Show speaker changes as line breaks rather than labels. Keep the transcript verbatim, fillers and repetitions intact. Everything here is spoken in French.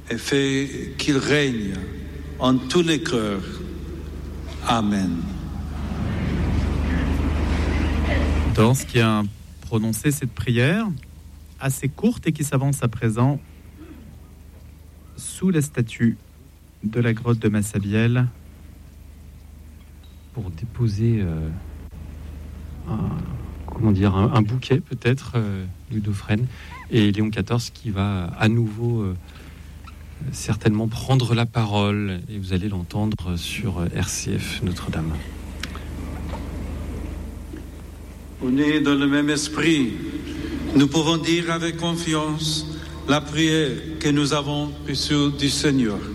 et fais qu'il règne en tous les cœurs. Amen.
Dors qui a prononcé cette prière assez courte et qui s'avance à présent sous la statue de la grotte de Massabielle
pour déposer euh, un, comment dire, un, un bouquet peut-être, euh, Louis Dauphren, et Léon quatorze qui va à nouveau euh, certainement prendre la parole, et vous allez l'entendre sur R C F Notre-Dame.
Unis dans le même esprit, nous pouvons dire avec confiance la prière que nous avons reçue du Seigneur.